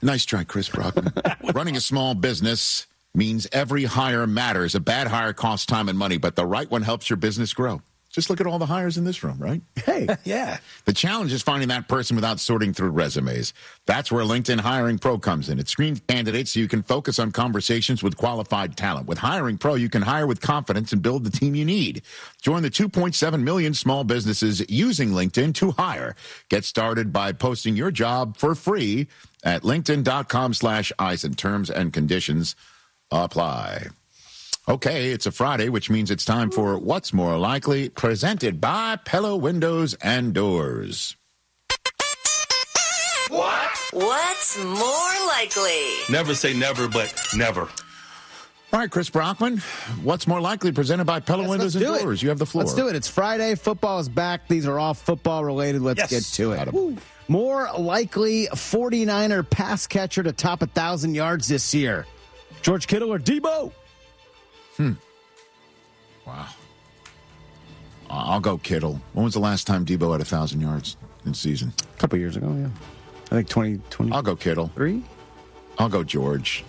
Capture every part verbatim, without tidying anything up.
Nice try, Chris Brockman. Running a small business means every hire matters. A bad hire costs time and money, but the right one helps your business grow. Just look at all the hires in this room, right? Hey, yeah. The challenge is finding that person without sorting through resumes. That's where LinkedIn Hiring Pro comes in. It screens candidates so you can focus on conversations with qualified talent. With Hiring Pro, you can hire with confidence and build the team you need. Join the two point seven million small businesses using LinkedIn to hire. Get started by posting your job for free at linkedin.com slash Eisen. Terms and conditions apply. Okay, it's a Friday, which means it's time for What's More Likely, presented by Pella Windows and Doors. What? What's more likely? Never say never, but never. All right, Chris Brockman, What's More Likely, presented by Pella Yes, Windows let's and do it. Doors. You have the floor. Let's do it. It's Friday. Football is back. These are all football related. Let's Yes. get to it. Woo. More likely 49er pass catcher to top one thousand yards this year. George Kittle or Debo? Hmm. Wow. I'll go Kittle. When was the last time Debo had one thousand yards in season? A couple years ago, yeah. I think twenty twenty. I'll go Kittle. Three? I'll go George.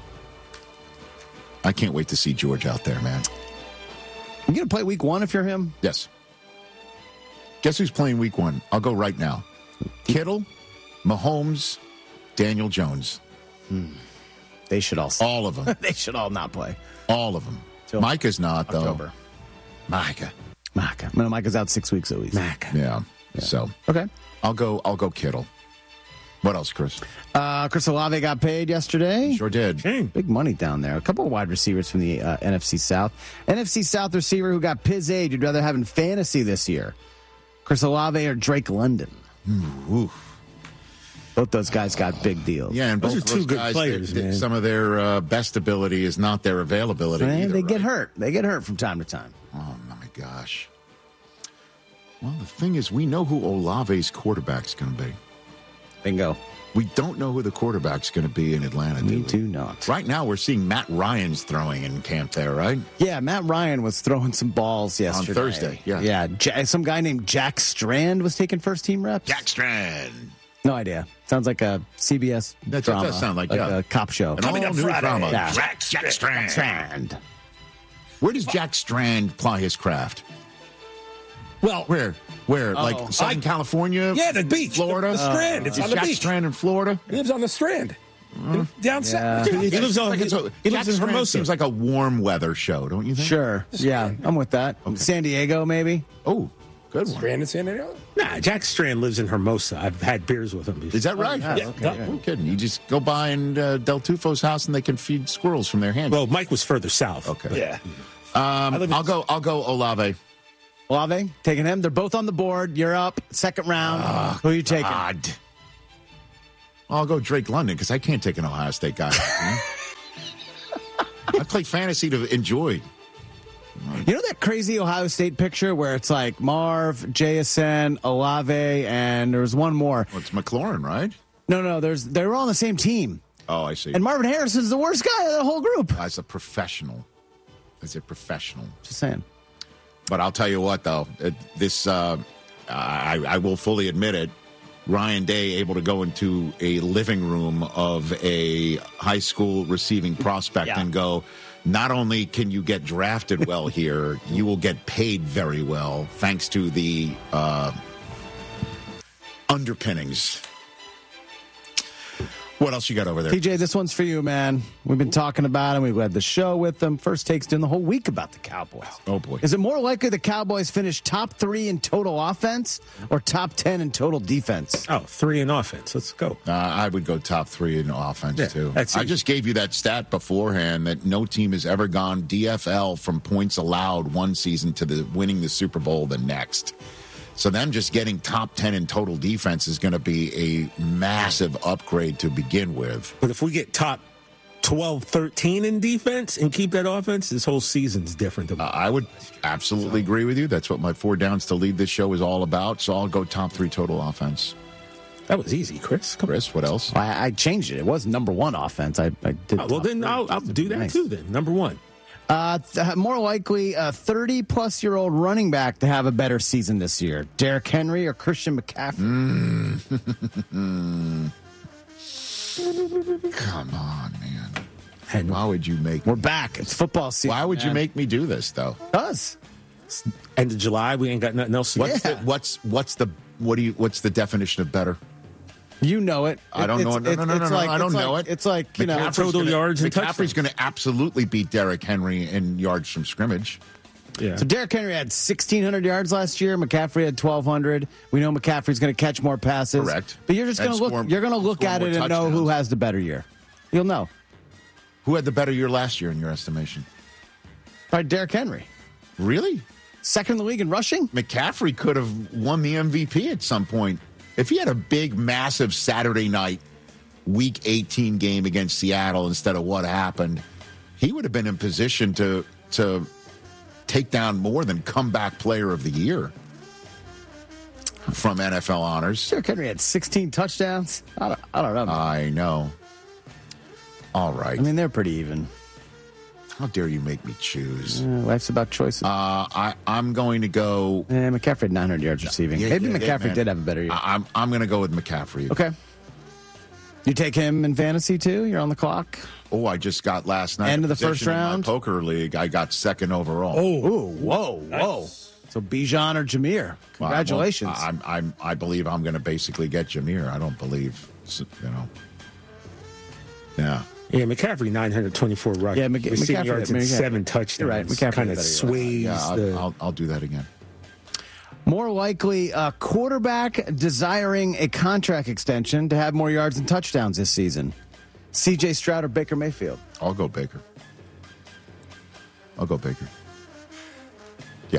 I can't wait to see George out there, man. You going to play week one if you're him? Yes. Guess who's playing week one? I'll go right now. Kittle, Mahomes, Daniel Jones. Hmm. They should all All of them. They should all not play. All of them. Till Micah's not, though. October. Micah. Micah. No, Micah's out six weeks at least. Micah. Yeah. yeah. So Okay. I'll go I'll go Kittle. What else, Chris? Uh, Chris Olave got paid yesterday. Sure did. Big money down there. A couple of wide receivers from the uh, N F C South. N F C South receiver who got Piz age you'd rather have in fantasy this year. Chris Olave or Drake London? Ooh. Both those guys got big deals. Yeah, and both Those are of two those good guys, players, they- they- man. some of their uh, best ability is not their availability. Man, either, they get right? hurt. They get hurt from time to time. Oh, my gosh. Well, the thing is, we know who Olave's quarterback's going to be. Bingo. We don't know who the quarterback's going to be in Atlanta. Me do we? too not. Right now, we're seeing Matt Ryan's throwing in camp there, right? Yeah, Matt Ryan was throwing some balls yesterday. Thursday, yeah. Yeah, Ja- some guy named Jack Strand was taking first team reps. Jack Strand. No idea. Sounds like a C B S That drama. does sound like, yeah. a cop show. An all new drama. Yeah. Jack, Jack Strand. Strand. Where does Jack Strand ply his craft? Well, Where? Where? Like Southern I- California? yeah, the beach, Florida? the, the Strand. It's Is on the Jack beach. Strand in Florida? He lives on the Strand, In- down Yeah. south. He lives on. Like He, it's a- he Jack lives in Strand Hermosa. seems like a warm weather show, don't you think? Sure. Yeah, I'm with that. San Diego, maybe. Oh, good one. Strand in San Diego. Nah, Jack Strand lives in Hermosa. I've had beers with him before. Is that right? yeah, Yeah. okay, no, yeah. No kidding. You just go by and uh, Del Tufo's house and they can feed squirrels from their hands. Well, Mike was further south. Okay. Yeah. um, live in- I'll go. I'll go Olave. Olave, taking him. They're both on the board. You're up. Second round. Who are you taking? God. I'll go Drake London because I can't take an Ohio State guy. I play fantasy to enjoy. You know that crazy Ohio State picture where it's like Marv, J S N, Olave, and there's one more. Well, it's McLaurin, right? No, no, there's they were all on the same team. Oh, I see. And Marvin Harrison's the worst guy of the whole group. As a professional. As a professional. Just saying. But I'll tell you what, though, it, this uh, I, I will fully admit it. Ryan Day able to go into a living room of a high school receiving prospect Yeah. and go, not only can you get drafted well here, you will get paid very well thanks to the uh, underpinnings. What else you got over there? T J, this one's for you, man. We've been talking about him. We've had the show with them. First takes doing the whole week about the Cowboys. Oh, boy. Is it more likely the Cowboys finish top three in total offense or top ten in total defense? Oh, three in offense. Let's go. Uh, I would go top three in offense, Yeah, too. that's I easy. just gave you that stat beforehand that no team has ever gone D F L from points allowed one season to the winning the Super Bowl the next. So them just getting top ten in total defense is going to be a massive upgrade to begin with. But if we get top twelve, thirteen in defense and keep that offense, this whole season's different. Than Uh, I would absolutely agree with you. That's what my four downs to lead this show is all about. So I'll go top three total offense. that was easy, Chris. Come on. Chris, what else? I, I changed it. It was number one offense. I, I did. Oh, well, top then three. I'll, I'll do that Nice. too. Then number one. Uh, th- more likely, a thirty-plus-year-old running back to have a better season this year. Derrick Henry or Christian McCaffrey? Mm. Come on, man. And Why would you make? We're back. It's football season. Why would you man. make me do this, though? Us? end of July, we ain't got nothing else to What's do. the, what's what's the what do you what's the definition of better? You know it. I don't It's- know. No, it's- no, no, no, it's no. like- I don't it's know like- it. It's like, you know, McCaffrey's total gonna- yards and McCaffrey's touchdowns. going to absolutely beat Derrick Henry in yards from scrimmage. Yeah. So Derrick Henry had sixteen hundred yards last year. McCaffrey had twelve hundred. We know McCaffrey's going to catch more passes. Correct. But you're just And going to look. score- You're going to look score at more it and know who touchdowns. has the better year. You'll know. Who had the better year last year in your estimation? Probably Derrick Henry, Really? second in the league in rushing. McCaffrey could have won the M V P at some point. If he had a big, massive Saturday night, week eighteen game against Seattle instead of what happened, he would have been in position to to take down more than comeback player of the year from N F L honors. Derrick Henry had sixteen touchdowns. I don't, I don't know. I know. All right. I mean, they're pretty even. How dare you make me choose? Uh, life's about choices. Uh, I, I'm going to go. Eh, McCaffrey had nine hundred yards receiving. Yeah, Maybe yeah, McCaffrey man. did have a better year. I, I'm I'm going to go with McCaffrey. Okay. You take him in fantasy too? You're on the clock. Oh, I just got last night. End a of the first position in my round? poker league. I got second overall. Oh, Ooh, whoa, whoa. So Bijan or Jameer. Well, Congratulations. I, won't- I'm, I'm, I believe I'm going to basically get Jameer. I don't believe, you know. Yeah. Yeah, McCaffrey nine hundred twenty-four rush, Yeah, Mc- receiving McCaffrey- yards and McCaffrey- seven touchdowns. You're right, McCaffrey kind of had a better year. sways Yeah, I'll, the. I'll, I'll do that again. More likely, a quarterback desiring a contract extension to have more yards and touchdowns this season. C J Stroud or Baker Mayfield? I'll go Baker. I'll go Baker. Yeah.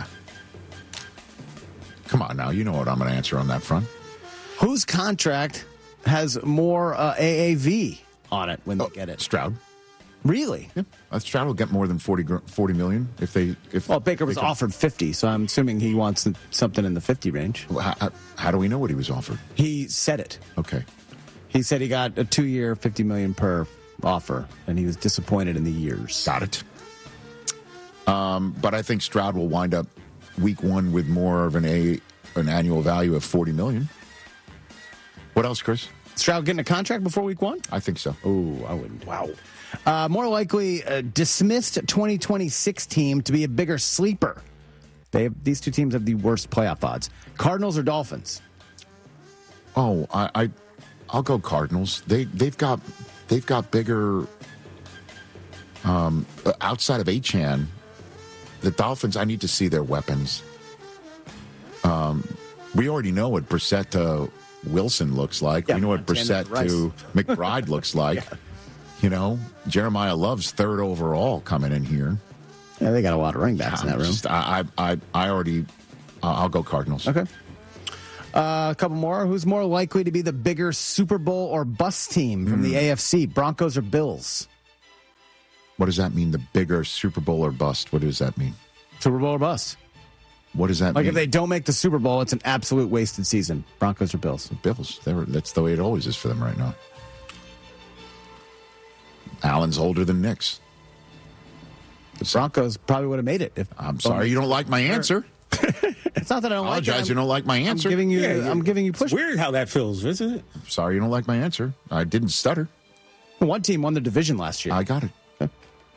Come on now. You know what I'm going to answer on that front. Whose contract has more uh, A A V on it when they Oh, get it? Stroud. Really? Yeah. Uh, Stroud will get more than forty, gr- forty million if they. If Well, Baker was they can- offered fifty, so I'm assuming he wants something in the fifty range. How, how, how do we know what he was offered? He said it. Okay. He said he got a two-year, fifty million per offer, and he was disappointed in the years. Got it. Um, but I think Stroud will wind up week one with more of an a an annual value of forty million. What else, Chris? Stroud getting a contract before week one? I think so. Ooh, I wouldn't. Wow. Uh, more likely, uh, dismissed twenty twenty-six team to be a bigger sleeper. They have, these two teams have the worst playoff odds. Cardinals or Dolphins? Oh, I, I I'll go Cardinals. They they've got they've got bigger. Um, outside of Achan, the Dolphins. I need to see their weapons. Um, we already know what Brissett to Wilson looks like. Yeah, we know what Montana Brissett to McBride looks like. Yeah. You know, Jeremiah Love's third overall coming in here. Yeah, they got a lot of running backs in that I'm room. just- I, I, I, I already. Uh, I'll go Cardinals. Okay. Uh, a couple more. Who's more likely to be the bigger Super Bowl or bust team from the A F C? Broncos or Bills? What does that mean? The bigger Super Bowl or bust? What does that mean? Super Bowl or bust? What does that Like mean? if they don't make the Super Bowl, it's an absolute wasted season. Broncos or Bills? Bills. They were, that's the way it always is for them right now. Allen's older than Nick's. The Broncos probably would have made it. If I'm sorry you don't like my answer. It's not that I don't like it. Apologize you I'm- don't like my answer. I'm giving you. Yeah, I'm giving you It's push. weird how that feels, isn't it? Sorry you don't like my answer. I didn't stutter. One team won the division last year. I got it.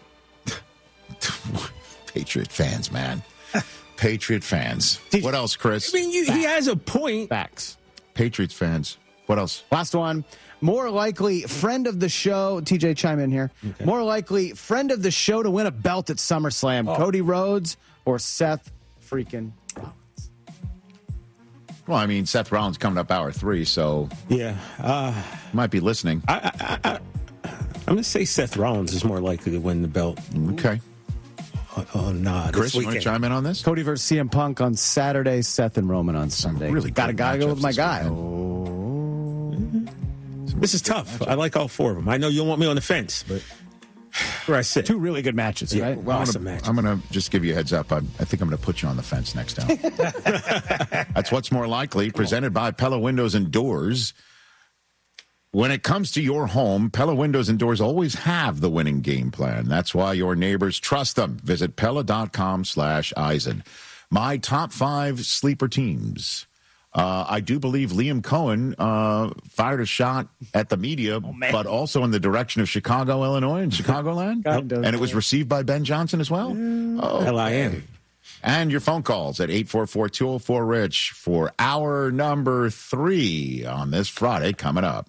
Patriot fans, man. Patriot fans. What else, Chris? I mean, you, he has a point. Facts. Patriots fans. What else? Last one. More likely, friend of the show. T J, chime in here. Okay. More likely, friend of the show to win a belt at SummerSlam. Oh. Cody Rhodes or Seth freaking Rollins. Well, I mean, Seth Rollins coming up hour three, so Yeah. Uh, might be listening. I, I, I, I'm going to say Seth Rollins is more likely to win the belt Okay. on, on uh, Chris, this you want to weekend. chime in on this? Cody versus C M Punk on Saturday. Seth and Roman on Sunday. really gotta good gotta go with matchups my this guy. weekend. This is tough. I like all four of them. I know you don't want me on the fence, but where I sit. Two really good matches, Yeah. right? Well, I'm awesome gonna, match. I'm gonna just give you a heads up. I, I think I'm gonna put you on the fence next time. That's what's more likely. Presented by Pella Windows and Doors. When it comes to your home, Pella Windows and Doors always have the winning game plan. That's why your neighbors trust them. Visit Pella dot com slash Eisen. My top five sleeper teams Uh, I do believe Liam Cohen uh, fired a shot at the media, oh, but also in the direction of Chicago, Illinois, and Chicagoland. And it was received by Ben Johnson as well. Oh, L I M. And your phone calls at eight four four, two oh four, RICH for hour number three on this Friday coming up.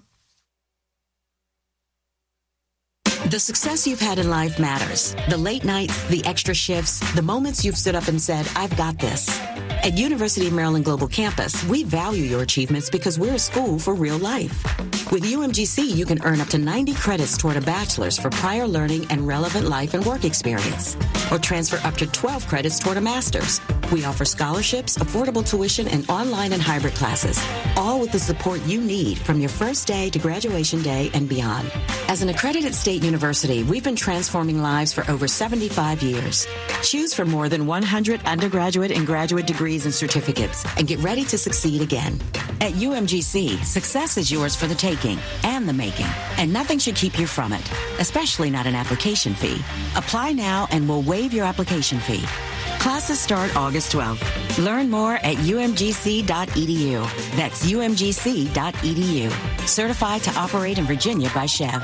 The success you've had in life matters. The late nights, the extra shifts, the moments you've stood up and said, I've got this. At University of Maryland Global Campus, we value your achievements because we're a school for real life. With U M G C, you can earn up to ninety credits toward a bachelor's for prior learning and relevant life and work experience, or transfer up to twelve credits toward a master's. We offer scholarships, affordable tuition, and online and hybrid classes, all with the support you need from your first day to graduation day and beyond. As an accredited state university, we've been transforming lives for over seventy-five years. Choose from more than one hundred undergraduate and graduate degrees and certificates, and get ready to succeed again. At U M G C, success is yours for the taking and the making, and nothing should keep you from it, especially not an application fee. Apply now and we'll waive your application fee. Classes start August twelfth. Learn more at U M G C dot E D U. That's U M G C dot E D U. Certified to operate in Virginia by Chev.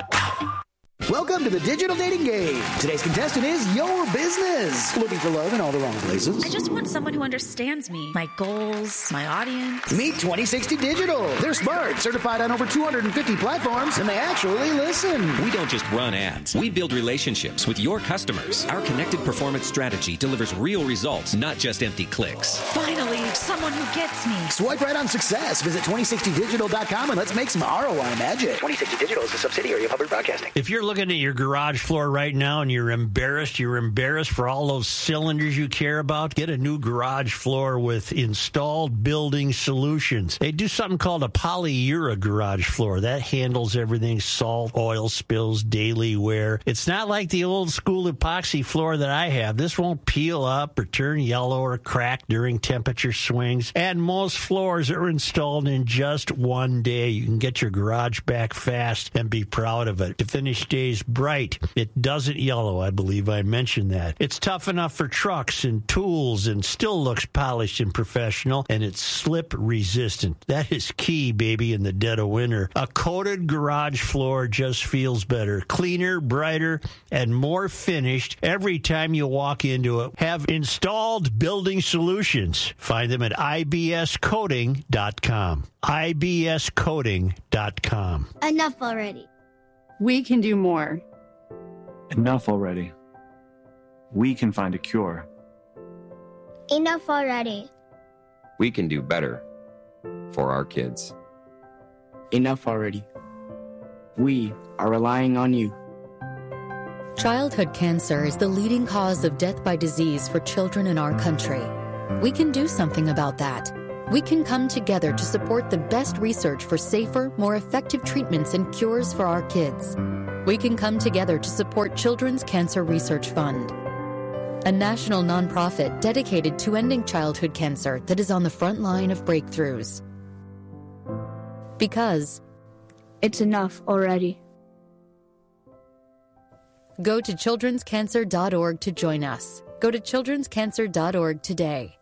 Welcome to the Digital Dating Game. Today's contestant is your business. Looking for love in all the wrong places? I just want someone who understands me, my goals, my audience. Meet twenty sixty Digital. They're smart, certified on over two hundred fifty platforms, and they actually listen. We don't just run ads. We build relationships with your customers. Our connected performance strategy delivers real results, not just empty clicks. Finally, someone who gets me. Swipe right on success. Visit twenty sixty digital dot com and let's make some R O I magic. twenty sixty Digital is a subsidiary of Hubbard Broadcasting. If you're looking at your garage floor right now and you're embarrassed, you're embarrassed for all those cylinders you care about, get a new garage floor with Installed Building Solutions. They do something called a polyura garage floor. That handles everything, salt, oil spills, daily wear. It's not like the old school epoxy floor that I have. This won't peel up or turn yellow or crack during temperature swings. And most floors are installed in just one day. You can get your garage back fast and be proud of it. The finish stays bright. It doesn't yellow. I believe I mentioned that. It's tough enough for trucks and tools and still looks polished and professional, and it's slip resistant. That is key, baby, in the dead of winter. A coated garage floor just feels better, cleaner, brighter, and more finished every time you walk into it. Have Installed Building Solutions. Find them at I B S coating dot com. I B S coating dot com. Enough already. We can do more. Enough already. We can find a cure. Enough already. We can do better for our kids. Enough already. We are relying on you. Childhood cancer is the leading cause of death by disease for children in our country. We can do something about that. We can come together to support the best research for safer, more effective treatments and cures for our kids. We can come together to support Children's Cancer Research Fund, a national nonprofit dedicated to ending childhood cancer that is on the front line of breakthroughs. Because it's enough already. Go to children's cancer dot org to join us. Go to children's cancer dot org today.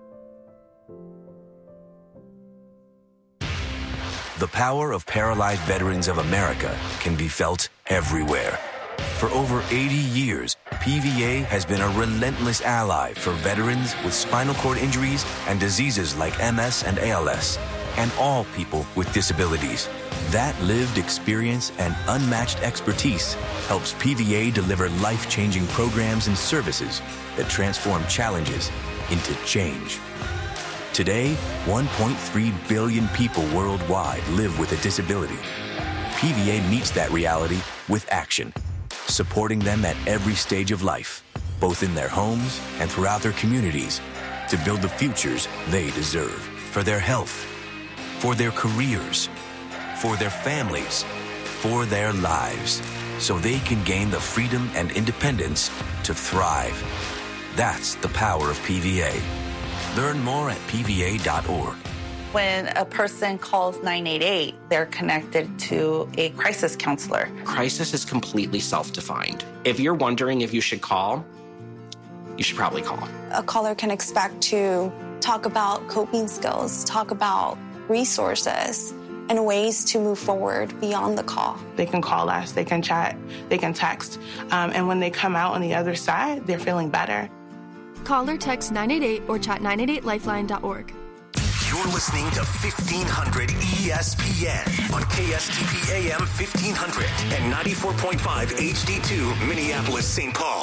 The power of Paralyzed Veterans of America can be felt everywhere. For over eighty years, P V A has been a relentless ally for veterans with spinal cord injuries and diseases like M S and A L S, and all people with disabilities. That lived experience and unmatched expertise helps P V A deliver life-changing programs and services that transform challenges into change. Today, one point three billion people worldwide live with a disability. P V A meets that reality with action, supporting them at every stage of life, both in their homes and throughout their communities, to build the futures they deserve for their health, for their careers, for their families, for their lives, so they can gain the freedom and independence to thrive. That's the power of P V A. Learn more at P V A dot org. When a person calls nine eight eight, they're connected to a crisis counselor. Crisis is completely self-defined. If you're wondering if you should call, you should probably call. A caller can expect to talk about coping skills, talk about resources, and ways to move forward beyond the call. They can call us, they can chat, they can text, um, and when they come out on the other side, they're feeling better. Call or text nine eight eight or chat nine eight eight lifeline dot org. You're listening to fifteen hundred E S P N on K S T P A M fifteen hundred and ninety-four point five H D two Minneapolis, Saint Paul.